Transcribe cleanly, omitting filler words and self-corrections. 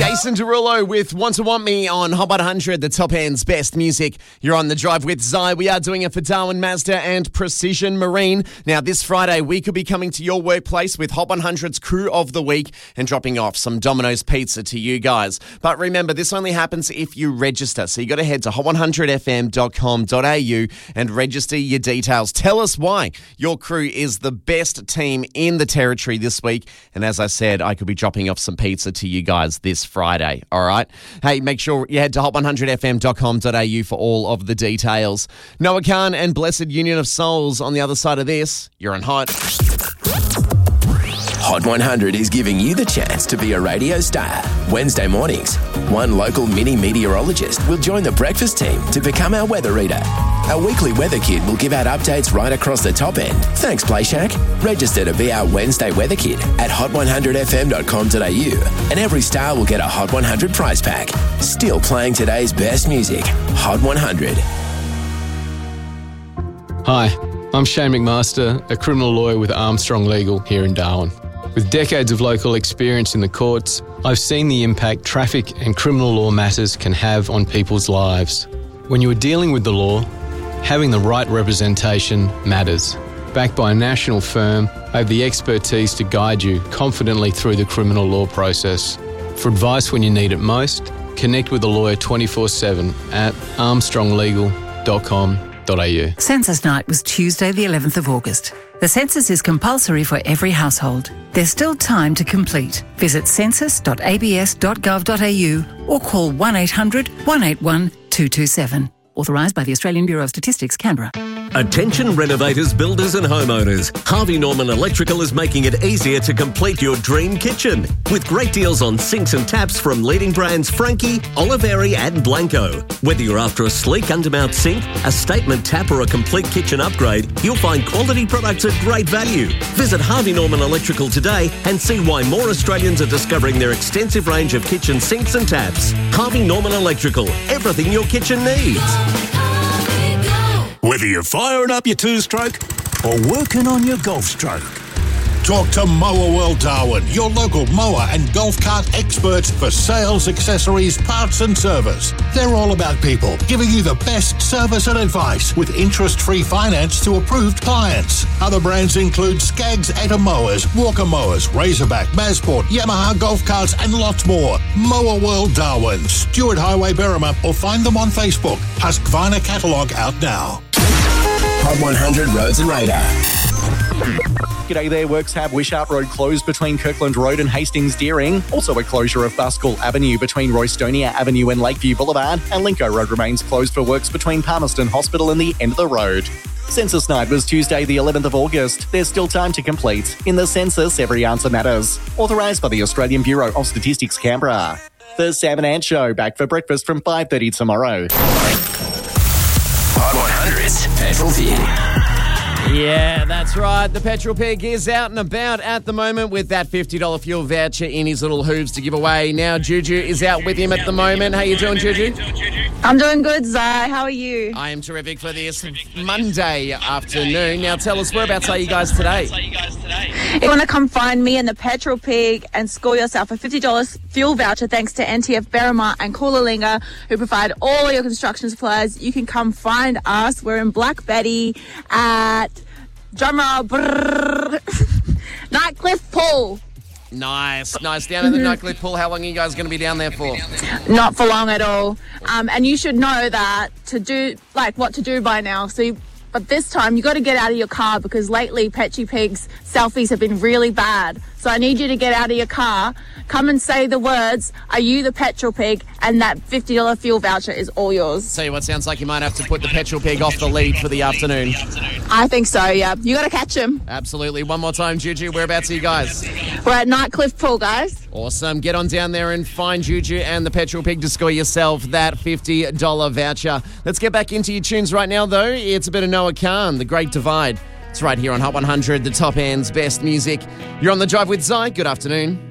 Jason Derulo with Want to Want Me on Hot 100, the top end's best music. You're on the drive with Zai. We are doing it for Darwin Mazda and Precision Marine. Now, this Friday, we could be coming to your workplace with Hot 100's Crew of the Week and dropping off some Domino's pizza to you guys. But remember, this only happens if you register. So you got to head to hot100fm.com.au and register your details. Tell us why your crew is the best team in the territory this week. And as I said, I could be dropping off some pizza to you guys this Friday, all right? Hey, make sure you head to hot100fm.com.au for all of the details. Noah Khan and Blessed Union of Souls on the other side of this. You're on Hot. Hot 100 is giving you the chance to be a radio star. Wednesday mornings, one local mini meteorologist will join the breakfast team to become our weather reader. Our weekly weather kid will give out updates right across the top end. Thanks, Play Shack. Register to be our Wednesday weather kid at hot100fm.com.au and every star will get a Hot 100 prize pack. Still playing today's best music. Hot 100. Hi, I'm Shane McMaster, a criminal lawyer with Armstrong Legal here in Darwin. With decades of local experience in the courts, I've seen the impact traffic and criminal law matters can have on people's lives. When you are dealing with the law, having the right representation matters. Backed by a national firm, I have the expertise to guide you confidently through the criminal law process. For advice when you need it most, connect with a lawyer 24/7 at armstronglegal.com.au. Census night was Tuesday the 11th of August. The census is compulsory for every household. There's still time to complete. Visit census.abs.gov.au or call 1800 181 227. Authorised by the Australian Bureau of Statistics, Canberra. Attention renovators, builders and homeowners. Harvey Norman Electrical is making it easier to complete your dream kitchen. With great deals on sinks and taps from leading brands Frankie, Oliveri and Blanco. Whether you're after a sleek undermount sink, a statement tap or a complete kitchen upgrade, you'll find quality products at great value. Visit Harvey Norman Electrical today and see why more Australians are discovering their extensive range of kitchen sinks and taps. Harvey Norman Electrical, everything your kitchen needs. Whether you're firing up your two-stroke or working on your golf stroke. Talk to Mower World Darwin, your local mower and golf cart experts for sales, accessories, parts and service. They're all about people, giving you the best service and advice with interest-free finance to approved clients. Other brands include Skaggs Etta Mowers, Walker Mowers, Razorback, Mazport, Yamaha golf carts and lots more. Mower World Darwin, Stewart Highway, Berrima, or find them on Facebook. Husqvarna catalogue out now. Hot 100 Roads and Radar. G'day there, works have Wishart Road closed between Kirkland Road and Hastings Deering. Also a closure of Buskell Avenue between Roystonia Avenue and Lakeview Boulevard. And Linco Road remains closed for works between Palmerston Hospital and the end of the road. Census night was Tuesday the 11th of August. There's still time to complete. In the census, every answer matters. Authorised by the Australian Bureau of Statistics, Canberra. The Sam and Ant Show, back for breakfast from 5:30 tomorrow. Hot 100's Petrol Pig. Yeah, that's right. The Petrol Pig is out and about at the moment with that $50 fuel voucher in his little hooves to give away. Now Juju is out with him at the moment. How you doing, Juju? I'm doing good, Zai. How are you? I am terrific for this Monday afternoon. Now tell us, whereabouts are you guys today? You want to come find me and the Petrol Pig and score yourself a $50 fuel voucher thanks to NTF Berrima and Coolalingga, who provide all your construction supplies. You can come find us. We're in Black Betty at drumroll Nightcliff Pool. Nice. Down at the Nightcliff Pool. How long are you guys going to be down there for? Not for long at all. And you should know that to do, what to do by now. But this time, you got to get out of your car because lately Petchy Pig's selfies have been really bad. So I need you to get out of your car, come and say the words, "Are you the Petrol Pig?" and that $50 fuel voucher is all yours. Tell you what, sounds like you might have to put the Petrol Pig off the lead for the afternoon. I think so, yeah. You got to catch him. Absolutely. One more time, Juju. Whereabouts are you guys? We're at Nightcliff Pool, guys. Awesome. Get on down there and find Juju and the Petrol Pig to score yourself that $50 voucher. Let's get back into your tunes right now, though. It's a bit of Noah Khan, The Great Divide. It's right here on Hot 100, the top end's best music. You're on the drive with Zai. Good afternoon.